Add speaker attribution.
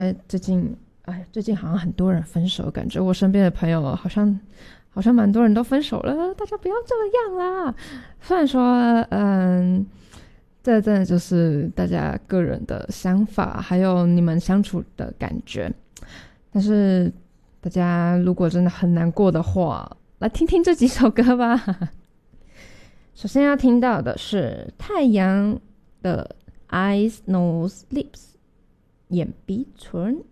Speaker 1: 最近好像很多人分手，感觉我身边的朋友好像蛮多人都分手了，大家不要这样啦。虽然说，这真的就是大家个人的想法，还有你们相处的感觉。但是大家如果真的很难过的话，来听听这几首歌吧。首先要听到的是太阳的 Eyes Nose Lips 眼鼻唇。